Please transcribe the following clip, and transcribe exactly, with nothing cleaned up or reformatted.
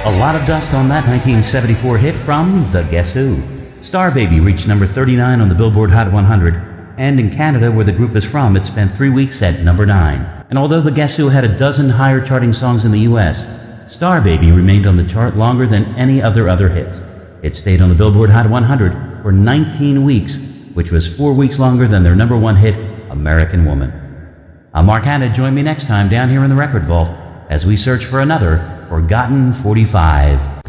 A lot of dust on that nineteen seventy-four hit from the Guess Who. Star Baby reached number thirty-nine on the Billboard Hot one hundred, and in Canada, where the group is from, it spent three weeks at number nine. And although the Guess Who had a dozen higher charting songs in the U S, Star Baby remained on the chart longer than any of their other hits. It stayed on the Billboard Hot one hundred for nineteen weeks, which was four weeks longer than their number one hit, American Woman. I'm Mark Hanna. Join me next time down here in the Record Vault as we search for another Forgotten forty-five.